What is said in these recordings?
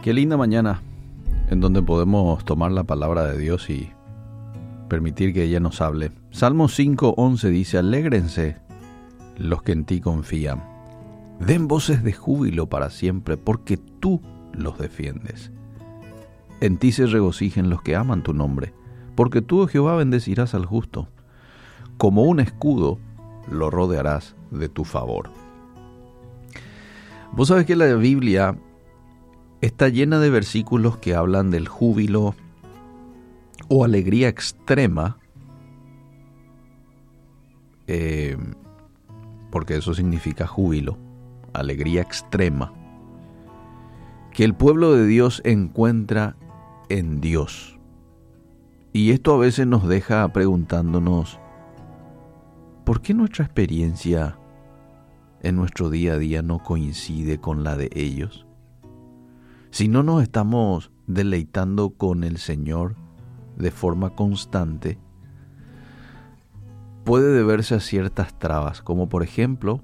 Qué linda mañana en donde podemos tomar la palabra de Dios y permitir que ella nos hable. Salmo 5:11 dice: alégrense los que en ti confían. Den voces de júbilo para siempre, porque tú los defiendes. En ti se regocijen los que aman tu nombre, porque tú, oh Jehová, bendecirás al justo. Como un escudo lo rodearás de tu favor. Vos sabés que la Biblia está llena de versículos que hablan del júbilo o alegría extrema, porque eso significa júbilo, alegría extrema, que el pueblo de Dios encuentra en Dios. Y esto a veces nos deja preguntándonos, ¿por qué nuestra experiencia en nuestro día a día no coincide con la de ellos? Si no nos estamos deleitando con el Señor de forma constante, puede deberse a ciertas trabas, como por ejemplo,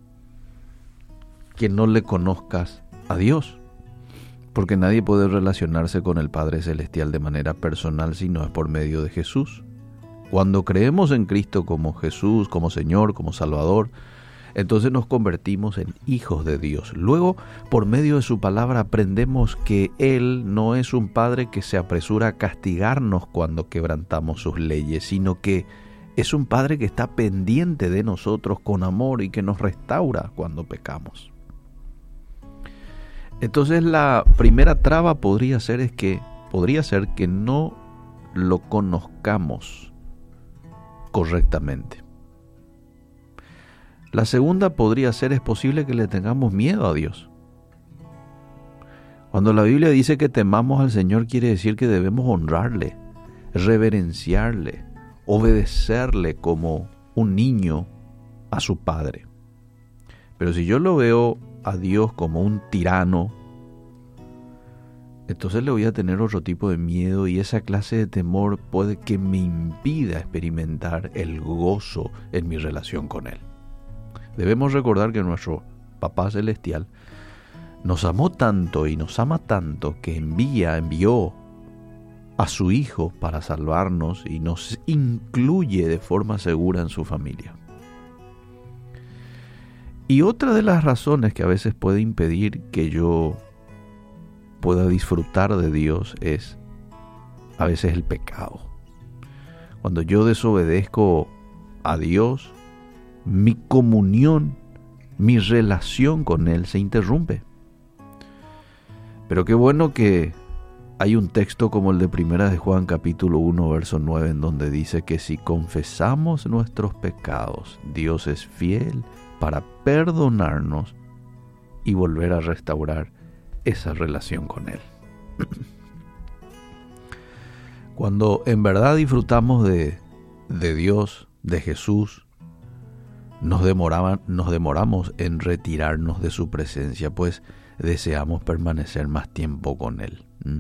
que no le conozcas a Dios, porque nadie puede relacionarse con el Padre Celestial de manera personal si no es por medio de Jesús. Cuando creemos en Cristo como Jesús, como Señor, como Salvador, entonces nos convertimos en hijos de Dios. Luego, por medio de su palabra, aprendemos que Él no es un Padre que se apresura a castigarnos cuando quebrantamos sus leyes, sino que es un Padre que está pendiente de nosotros con amor y que nos restaura cuando pecamos. Entonces la primera traba podría ser que no lo conozcamos correctamente. La segunda podría ser, es posible que le tengamos miedo a Dios. Cuando la Biblia dice que temamos al Señor, quiere decir que debemos honrarle, reverenciarle, obedecerle como un niño a su padre. Pero si yo lo veo a Dios como un tirano, entonces le voy a tener otro tipo de miedo, y esa clase de temor puede que me impida experimentar el gozo en mi relación con Él. Debemos recordar que nuestro Papá Celestial nos amó tanto y nos ama tanto que envió a su Hijo para salvarnos y nos incluye de forma segura en su familia. Y otra de las razones que a veces puede impedir que yo pueda disfrutar de Dios es a veces el pecado. Cuando yo desobedezco a Dios, mi comunión, mi relación con Él se interrumpe. Pero qué bueno que hay un texto como el de Primera de Juan capítulo 1 verso 9, en donde dice que si confesamos nuestros pecados, Dios es fiel para perdonarnos y volver a restaurar esa relación con Él. Cuando en verdad disfrutamos de Dios, de Jesús, nos demoramos en retirarnos de su presencia, pues deseamos permanecer más tiempo con Él.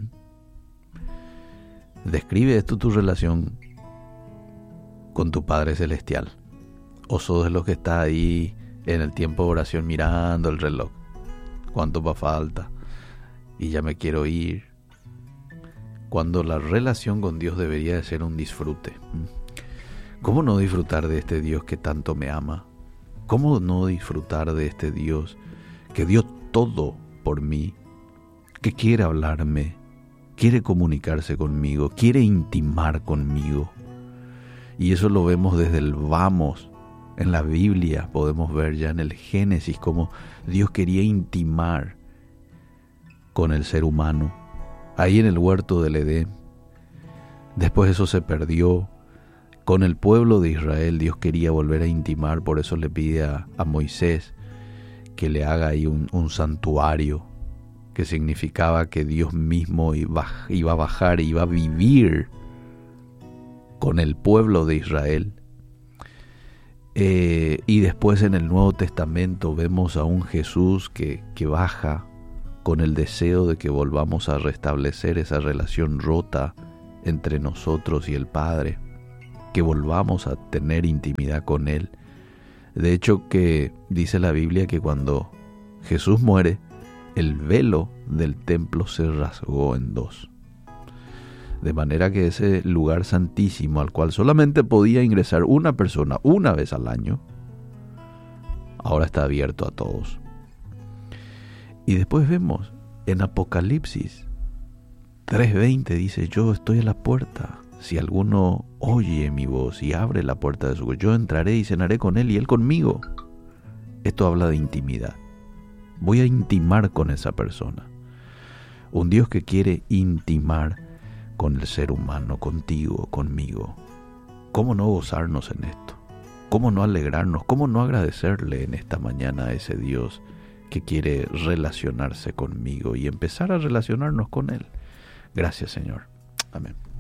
Describe esto tu relación con tu Padre Celestial. ¿O sos de los que está ahí en el tiempo de oración mirando el reloj? ¿Cuánto va falta? Y ya me quiero ir. Cuando la relación con Dios debería de ser un disfrute. ¿Cómo no disfrutar de este Dios que tanto me ama? ¿Cómo no disfrutar de este Dios que dio todo por mí, que quiere hablarme, quiere comunicarse conmigo, quiere intimar conmigo? Y eso lo vemos desde el vamos. En la Biblia podemos ver ya en el Génesis cómo Dios quería intimar con el ser humano, ahí en el huerto del Edén. Después eso se perdió. Con el pueblo de Israel Dios quería volver a intimar, por eso le pide a Moisés que le haga ahí un santuario, que significaba que Dios mismo iba a bajar, iba a vivir con el pueblo de Israel. Y después en el Nuevo Testamento vemos a un Jesús que baja con el deseo de que volvamos a restablecer esa relación rota entre nosotros y el Padre, que volvamos a tener intimidad con Él. De hecho, que dice la Biblia que cuando Jesús muere, el velo del templo se rasgó en dos. De manera que ese lugar santísimo al cual solamente podía ingresar una persona una vez al año, ahora está abierto a todos. Y después vemos en Apocalipsis 3:20 dice: yo estoy a la puerta. Si alguno oye mi voz y abre la puerta de su corazón, yo entraré y cenaré con él y él conmigo. Esto habla de intimidad. Voy a intimar con esa persona. Un Dios que quiere intimar con el ser humano, contigo, conmigo. ¿Cómo no gozarnos en esto? ¿Cómo no alegrarnos? ¿Cómo no agradecerle en esta mañana a ese Dios que quiere relacionarse conmigo y empezar a relacionarnos con Él? Gracias, Señor. Amén.